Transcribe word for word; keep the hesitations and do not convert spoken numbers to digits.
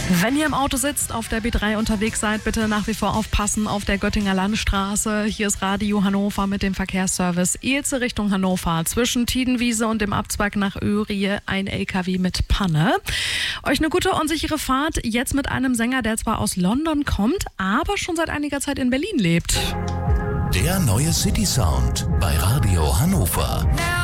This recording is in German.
Wenn ihr im Auto sitzt, auf der B drei unterwegs seid, bitte nach wie vor aufpassen auf der Göttinger Landstraße. Hier ist Radio Hannover mit dem Verkehrsservice Ilze Richtung Hannover. Zwischen Tiedenwiese und dem Abzweig nach Öhrie ein L K W mit Panne. Euch eine gute und sichere Fahrt, jetzt mit einem Sänger, der zwar aus London kommt, aber schon seit einiger Zeit in Berlin lebt. Der neue City Sound bei Radio Hannover.